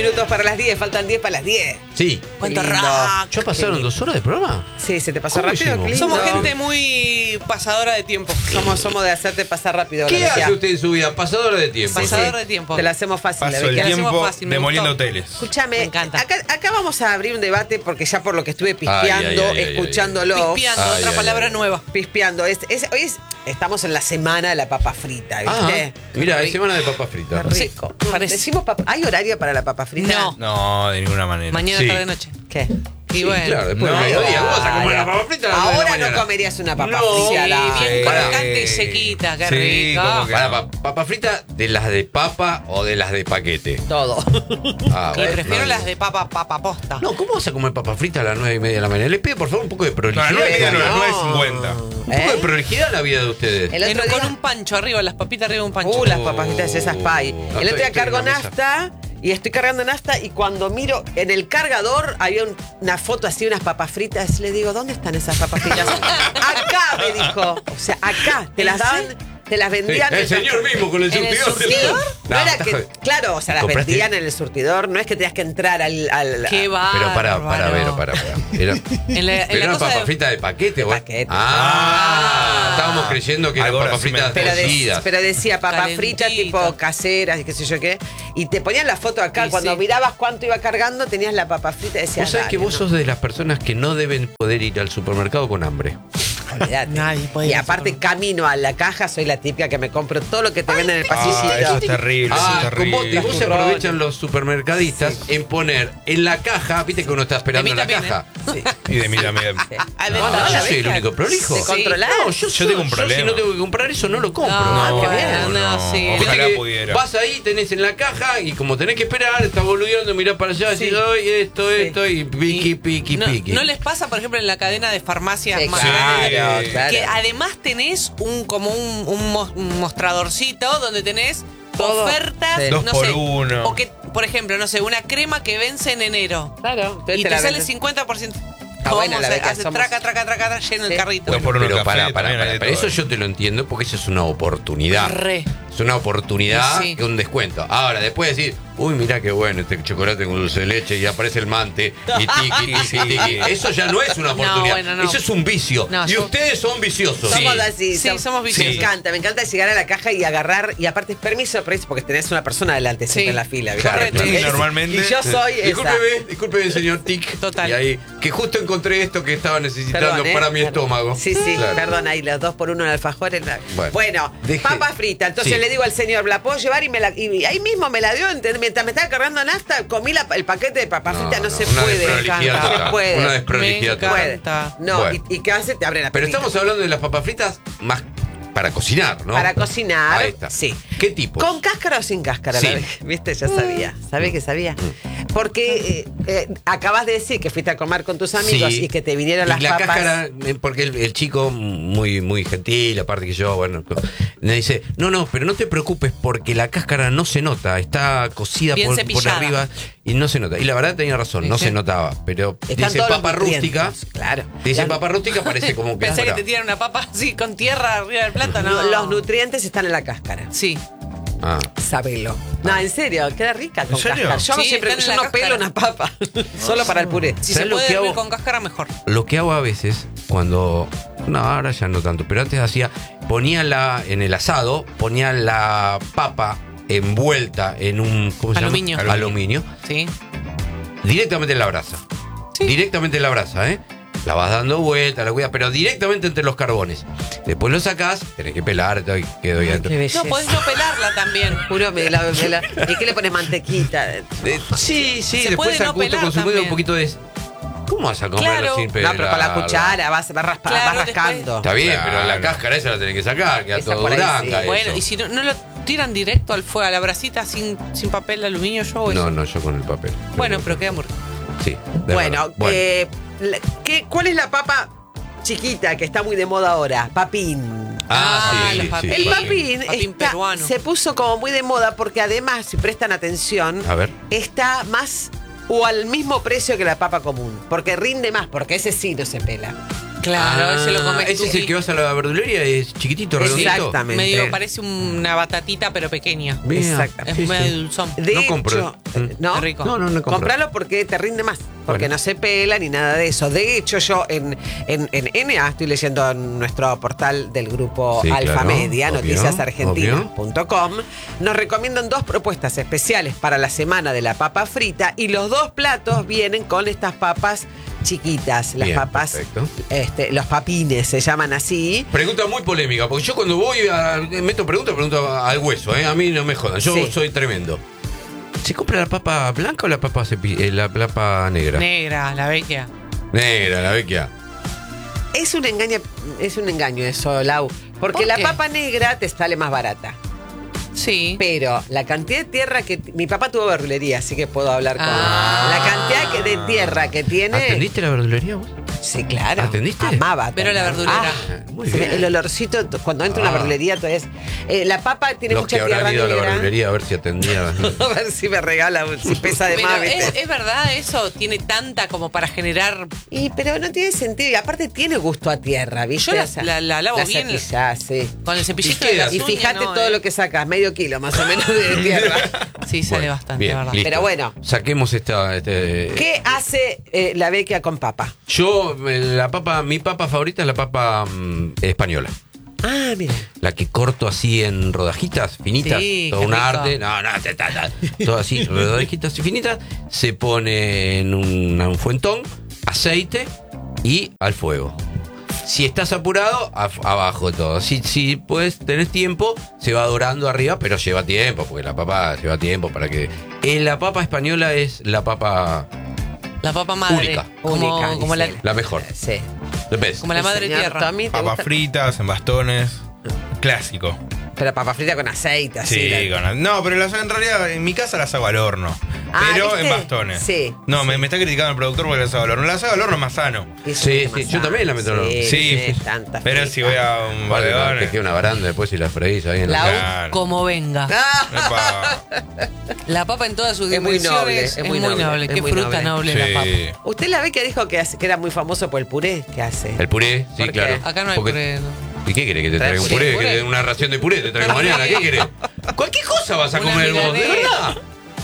minutos para las 10, faltan 10 para las 10. Sí. ¿Cuánto rápido? ¿Ya pasaron 2 horas de programa? Sí, se te pasó ¿Cómo rápido. hicimos? Qué lindo. Somos gente muy pasadora de tiempo. Somos de hacerte pasar rápido. ¿Qué Valeria. hace usted en su vida? Pasadora de tiempo. Pasadora de tiempo. Te la hacemos fácil. Paso la el Valeria. la hacemos tiempo fácil, me demoliendo gustó. hoteles. Escúchame, Me encanta. acá vamos a abrir un debate porque ya por lo que estuve pispeando, Ay, escuchándolo. Pispeando, Ay, otra ay, palabra ay. nueva. Pispeando. Estamos en la semana de la papa frita, ¿viste? Mira, Qué hay semana de papas fritas. Qué rico. parece. Decimos ¿hay horario para la papa frita? No. No, de ninguna manera. Mañana, Sí. tarde, noche. ¿Qué? Y Sí, bueno. claro, después No. del mediodía. Vos vas a comer la papa frita a las 9 de la Ahora no mañana. comerías una papa No. frita. Sí, bien Sí. crocante y sequita, qué Sí, rica. como que- ¿Papa frita de las de papa o de las de paquete? Todo. Ah, Y bueno, prefiero no, las de papa posta. No, ¿cómo vas a comer papa frita a las 9:30 de la mañana? Les pido por favor un poco de No, prolijidad. a las 9:30 no, a las No. 9:50. Un poco de prolijidad en la vida de ustedes. El otro Con día... un pancho arriba, las papitas arriba de un pancho. las papas fritas esas pay. No, El otro día estoy cargo en la mesa. nafta y estoy cargando nafta y cuando miro en el cargador había una foto así, unas papas fritas. Le digo, ¿dónde están esas papas fritas? Acá, me dijo. O sea, acá. Te las daban, te las vendían. Sí, el señor mismo con el ¿En el surtidor. surtidor? No era está que, jodido. claro, o sea, las ¿Compraste? vendían en el surtidor. No es que tenías que entrar al Qué va. Pero para ver. Era, En la pero una cosa papa de- frita de paquete, ¿vos? paquete. Estábamos creyendo que eran Algo papas así fritas me- cocidas. pero decía papa Calentita. frita tipo caseras y qué sé yo qué. Y te ponían la foto acá. Sí, Cuando sí. mirabas cuánto iba cargando, tenías la papa frita y decías. Vos sabés que vos sos de las personas que no deben poder ir al supermercado con hambre. Olvídate. Nadie puede Y ir al aparte, camino a la caja, soy la típica que me compro todo lo que te venden en el pasillito. Eso es terrible, eso es con vos, terrible. vos se aprovechan los supermercadistas en poner en la caja, viste que uno está esperando De en mí la también, caja. Sí. Y de mí también. Ah, de No, verdad, yo la soy el vez único prolijo. ¿Te controlás? No, Yo tengo un problema. si no tengo que comprar eso, no lo compro. No, qué bien. no, sí. Viste Ojalá que pudiera. Vas ahí, tenés en la caja y como tenés que esperar, estás boludeando, mirás para allá, Sí. decís, "Ay, esto, y piqui. ¿No les pasa, por ejemplo, en la cadena de farmacias Sí, más claro, grandes? claro. Que además tenés un mostradorcito donde tenés Todo. ofertas, Sí. Dos no por sé, uno. o que, por ejemplo, no sé, una crema que vence en enero Claro. Entonces y te la sale venden. 50%. Está buena la beca, hace somos- traca, lleno Sí. el carrito. Dos por uno Pero café, para, también hay de eso todo. yo te lo entiendo porque eso es una oportunidad. Re. Es una oportunidad Sí. que un descuento. Ahora, después decir, uy, mirá qué bueno este chocolate con dulce de leche y aparece el mante y tiki. Eso ya no es una oportunidad. bueno, no. Eso es un vicio. No, y yo- ustedes son viciosos. Somos así. Sí, somos viciosos. Me encanta llegar a la caja y agarrar. Y aparte, permiso, porque tenés una persona adelante siempre Sí. en la fila. ¿viste? Claro, Correcto. Y normalmente- Y yo soy esa. Discúlpeme, señor Tic. Total. Y ahí, que justo encontré esto que estaba necesitando Perdón, para mi Perdón. estómago. Sí, Claro. perdón, ahí los 2 por 1 en alfajor. Bueno, deje- papa frita. Entonces Sí. le digo al señor, ¿la puedo llevar? Y ahí mismo me la dio. Mientras me estaba cargando nafta, comí el paquete de papa frita. No se una puede. desprolijidad No se total. puede. Una desprolijidad Me total. Puede. encanta. No, Bueno. ¿y qué hace? Te abre la Pero papita. estamos hablando de las papas fritas más para cocinar, ¿no? Para cocinar. Ahí está. Sí. ¿Qué tipo? ¿Con cáscara o sin cáscara? Sí. ¿Viste? Ya sabía. ¿Sabés que sabía? Porque acabas de decir que fuiste a comer con tus amigos Sí. y que te vinieron Y las la papas. cáscara, porque el chico, muy gentil, aparte que yo, bueno, me dice, no, pero no te preocupes porque la cáscara no se nota, está cocida Bien por cepillada. arriba y no se nota. Y la verdad tenía razón, no Sí. se notaba, pero Están dice todos los papa nutrientes. rústica, Claro. dice Las- papa rústica, parece como que... Pensé que ahora- te tiran una papa así con tierra arriba del plato, ¿no? Los nutrientes están en la cáscara. Sí. Ah. Sabelo. No, en serio, queda rica con ¿En serio? cáscara. Yo, Sí, siempre, están en yo la no pelo cáscara. una papa, solo para el puré. Si ¿Sabes se lo puede que hervir hago? con cáscara, mejor. Lo que hago a veces, cuando... No, ahora ya no tanto, pero antes hacía... Ponía en el asado, ponía la papa envuelta en un... ¿Cómo se Aluminio. llama? Aluminio. Sí. Directamente en la brasa. Sí. Directamente en la brasa, ¿eh? La vas dando vuelta, la cuidas, pero directamente entre los carbones. Después lo sacás, tenés que pelar, todo, y quedó ahí adentro. Qué belleza. No, podés no pelarla también. Juro, ¿y qué le pones mantequita? Sí, Se después puede al no gusto pelar consumir un también. poquito de... ¿Cómo vas a comerlo Claro. sin pelar? No, pero para la cuchara vas Claro, rascando. Está bien, Claro. pero la cáscara esa la tenés que sacar, queda Esa todo por ahí duranga. sí. Bueno, eso. y si no lo tiran directo al fuego, a la brasita sin papel de aluminio, yo hago eso. No, yo con el papel. Bueno, pero queda muy rico. Sí, de Bueno, verdad. ¿cuál es la papa chiquita que está muy de moda ahora? Papín. Ah, sí, los sí, papines. El sí. papín, Papín peruano. se puso como muy de moda porque además, si prestan atención, A ver. está más o al mismo precio que la papa común. Porque rinde más, porque ese sí no se pela. Claro, ese lo comes Ese tú. es el que vas a la verdulería, es chiquitito, redondito. Exactamente. Medio parece una batatita, pero pequeña. Bien. Exactamente. Es medio dulzón. De No hecho, compro. ¿no? Es rico. No compro. Compralo porque te rinde más. Porque Bueno. no se pela ni nada de eso. De hecho, yo en NA estoy leyendo en nuestro portal del grupo Sí, Alfa claro, Media, obvio, noticiasargentinas.com. Nos recomiendan 2 propuestas especiales para la semana de la papa frita. Y los 2 platos vienen con estas papas chiquitas. Las Bien, papas, perfecto. los papines se llaman así. Pregunta muy polémica, porque yo cuando voy meto pregunto al hueso, a mí no me jodan, yo Sí. soy tremendo. ¿Se compra la papa blanca o la papa la papa negra? Negra, la vecchia. Negra, la vecchia. Es un engaño eso, Lau. Porque ¿Por la qué? papa negra te sale más barata. Sí. Pero la cantidad de tierra que... Mi papá tuvo verdulería, así que puedo hablar con... Ah. La cantidad de tierra que tiene... ¿Atendiste la verdulería vos? Sí, claro. ¿Atendiste? Amaba. Pero la atender. verdulera. Muy Se ve bien. el olorcito, cuando entra a una Ah. verdulería, todo es... la papa tiene Los que mucha tierra habrán ido a la negra. verdulería a ver si atendía. A ver si me regala, si pesa de Pero más, ¿viste? es verdad eso, tiene tanta como para generar. Pero no tiene sentido. Y aparte tiene gusto a tierra, ¿viste? Yo la- O sea, la lavo bien. cepillás, sí. Con el cepillito ¿Y de qué las haces? Y uñas, fíjate no, todo lo que sacas, medio kilo más o menos de tierra. Sí, sale Bueno, bastante, bien, ¿verdad? listo. Pero bueno. Saquemos esta. ¿Qué hace la vecchia con papa? Yo, mi papa favorita es la papa española. Ah, mira. La que corto así en rodajitas finitas, Sí, todo qué un rico. arte, todo así, rodajitas y finitas, se pone en un fuentón, aceite y al fuego. Si estás apurado, abajo todo. Si puedes, tenés tiempo, se va dorando arriba, pero lleva tiempo, porque la papa lleva tiempo para que... la papa española es la papa La papa madre. Única. Como, Única, como la, dice. la mejor. Sí. The best. como la madre Señor tierra. Tommy, ¿te Papas gusta? fritas, en bastones. Clásico. Pero papa frita con aceite, así. Sí, no, pero en realidad en mi casa las hago al horno. Ah, Pero ¿viste? en bastones. Sí, No, sí. Me está criticando el productor porque las hago al horno. Las hago al horno más sano. Sí, sí, yo también la meto en el horno. Sí, tanta pero frita. si voy a un Vale, te bodegones. queda una baranda después si la freís ahí en la... La- Claro. Como venga. Ah, Epa. La papa en todas sus Es muy dimensiones noble, es muy noble, es Qué muy fruta noble. noble la papa. Sí. Usted la ve que dijo que era muy famoso por el puré que hace. El puré, sí, ¿Por qué? claro. Acá no hay Porque- puré. ¿no? ¿Y qué querés? ¿Que te ¿Traes traiga un puré? puré? ¿Que una ración de puré te traigo mañana? ¿Qué querés? Cualquier cosa vas a Una comer vos, de milanesa. verdad.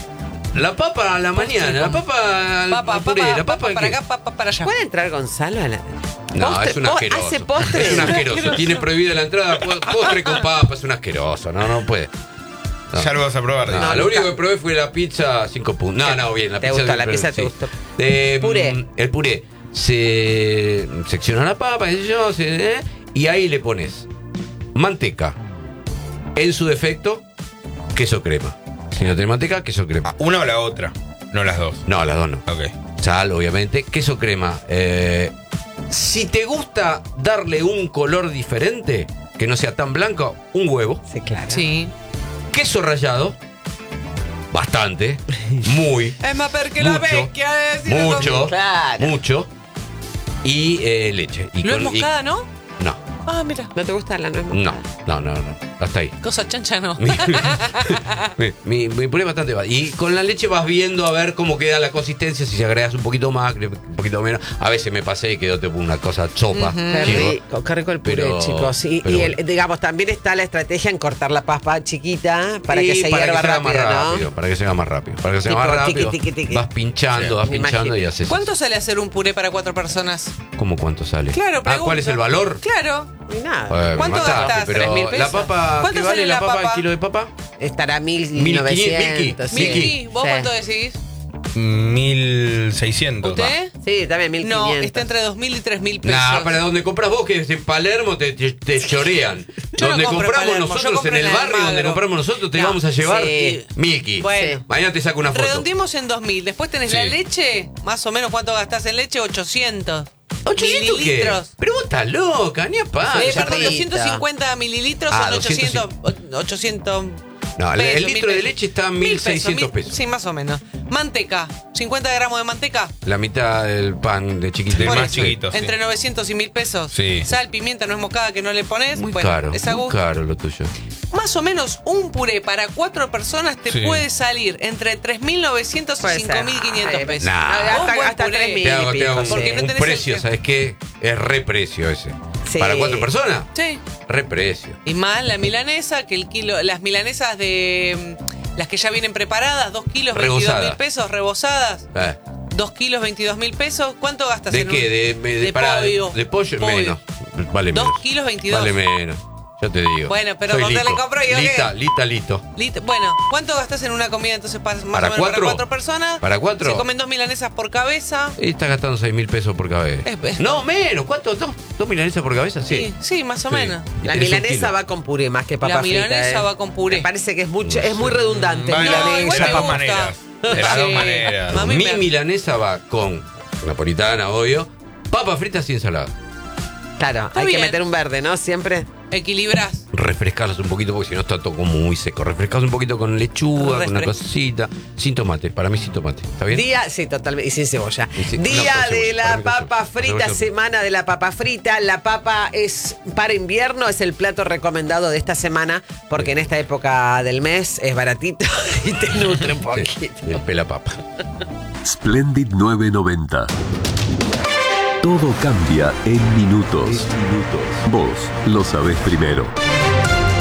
La papa a la mañana, la papa al Papa, puré, papa, la papa papa al para qué. acá, papa para allá. ¿Puede entrar Gonzalo a la.? No, postre? es un asqueroso. ¿Hace postre? Es un asqueroso. Tiene prohibida la entrada. Postre con papa, es un asqueroso. No puede. No. Ya lo vas a probar. No, dice. lo único que probé fue la pizza 5 puntos. No, bien, la ¿Te pizza. gustó? La pero pizza te sí. gustó. Puré. El puré. Se secciona la papa, qué sé yo, y ahí le pones manteca. En su defecto, queso crema. Si no tenés manteca, queso crema. ¿Una o la otra? No las dos. No, las dos no. Ok. Sal, obviamente. Queso crema. Si te gusta darle un color diferente, que no sea tan blanco, un huevo. Sí, claro. Sí. Queso rallado. Bastante. Muy. Es más per que la Mucho. vecchia. Mucho. Claro. Mucho. Y leche. Y No es con- y- moscada, ¿no? No. Ah, mira. ¿No te gusta la nuez No, moscada? no. Hasta ahí. Cosa chancha, no. Mi puré es bastante va. Y con la leche vas viendo a ver cómo queda la consistencia, si se agregas un poquito más, un poquito menos. A veces me pasé y quedó tipo una cosa sopa. Qué rico el puré, Pero- chicos. Y pero el, bueno. digamos, también está la estrategia en cortar la papa chiquita para Y que se para hierva que se haga más rápido, rápido, ¿no? para que se haga más rápido. Para que se haga Tipo, más rápido. tiqui, tiqui, tiqui. Vas pinchando, Sí, vas me pinchando imagino. y haces. ¿Cuánto sale hacer un puré para 4 personas? ¿Cómo cuánto sale? Claro, ¿cuál pregunto. es el valor? Claro. Y nada. Me ¿Cuánto mataste, gastás? pero 3.000 pesos. la papa, ¿Cuánto ¿qué vale sale la la papa? papa? ¿El kilo de papa? Estará 1900. 1900. sí. Miki, ¿vos Sí. cuánto decís? 1600. ¿Usted? Sí, también 1500. No, está entre 2.000 y 3.000 pesos. Nah, para donde compras vos, que es en Palermo, te chorean. Yo no Donde compro en compramos Palermo, yo nosotros, compro en el en barrio donde Almagro. compramos nosotros, te No, vamos a llevar sí. Milky. Bueno. Mañana te saco una foto. Redondeemos en 2.000. Después tenés Sí. la leche. Más o menos, ¿cuánto gastás en leche? 800. ¿800 qué? mililitros. Pero vos estás loca, ni a paz. Sí, Perdón, Charlita. 250 mililitros Ah, son 800. No, el pesos, litro de 1.000 leche está a pesos. 1.600 pesos. Sí, más o menos. Manteca. 50 gramos de manteca. La mitad del pan de chiquito. Del Por más eso, chiquito, sí. Entre 900 y 1.000 pesos. Sí. Sal, pimienta, nuez moscada que no le pones. Muy bueno, caro, es a muy gusto. caro lo tuyo. más o menos un puré para 4 personas te Sí. puede salir entre 3.900 Puede y ser. 5.500 pesos. Nah. Un buen Hasta puré. 3.000 Te hago y pico, Porque sí. no un tenés precio, el- ¿sabes qué? Es reprecio ese. Sí. ¿Para 4 personas? Sí. Reprecio. Y más la milanesa, que el kilo, las milanesas de las que ya vienen preparadas, 2 kilos, 22.000 Rebozada. pesos, rebozadas, Ah, 2 kilos, 22.000 pesos. ¿Cuánto gastas ¿De en qué? un- De pollo. De pollo, Pollo. menos. Vale 2 menos. kilos 22. Vale menos. Yo te digo. Bueno, pero Soy ¿dónde listo. le compro yo Lista, qué? listo. Bueno, ¿cuánto gastas en una comida entonces más ¿Para o menos cuatro? para 4 personas? ¿Para 4? Se comen 2 milanesas por cabeza. Y estás gastando 6.000 pesos por cabeza. No, menos. ¿Cuánto? ¿Dos milanesas por cabeza? Sí. Sí, más o Sí. menos. Y La tenés un milanesa kilo. va con puré más que papa La frita. milanesa va con puré. Me parece que es mucho, es muy redundante. Va de No, milanesa. igual las me dos gusta. maneras. De las dos Sí. maneras. A mí Mi me- milanesa va con napolitana, obvio, papas fritas y ensalada. Claro, Está hay bien. que meter un verde, ¿no? Siempre. Equilibrás. Refrescarlos un poquito porque si no está todo como muy seco. Refrescarlos un poquito con lechuga, con una Refres- cosita. Sin tomate, para mí sin tomate. ¿Está bien? Día, sí, totalmente, y sin cebolla. Y sin- Día no, con de cebolla, la para mí con papa cebolla. frita, Cebolla. semana de la papa frita. La papa es para invierno, es el plato recomendado de esta semana, porque en esta época del mes es baratito y te nutre un poquito. Sí, el pelapapa. Splendid 990. Todo cambia en minutos. Vos lo sabés primero.